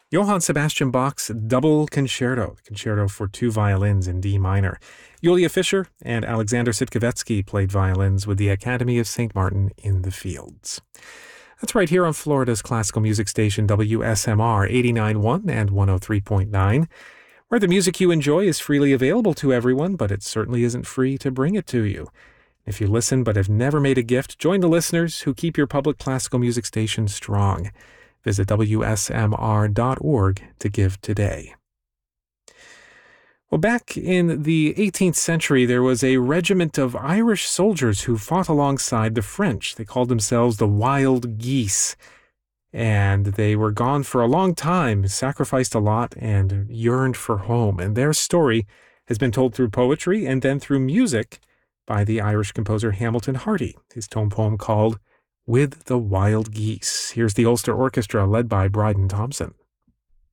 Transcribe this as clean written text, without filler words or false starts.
Johann Sebastian Bach's Double Concerto, concerto for two violins in D minor. Julia Fischer and Alexander Sitkovetsky played violins with the Academy of St. Martin in the Fields. That's right here on Florida's classical music station WSMR 89.1 and 103.9, where the music you enjoy is freely available to everyone, but it certainly isn't free to bring it to you. If you listen but have never made a gift, join the listeners who keep your public classical music station strong. Visit WSMR.org to give today. Well, back in the 18th century, there was a regiment of Irish soldiers who fought alongside the French. They called themselves the Wild Geese. And they were gone for a long time, sacrificed a lot, and yearned for home. And their story has been told through poetry and then through music by the Irish composer Hamilton Harty. His tone poem called With the Wild Geese. Here's the Ulster Orchestra led by Bryden Thompson.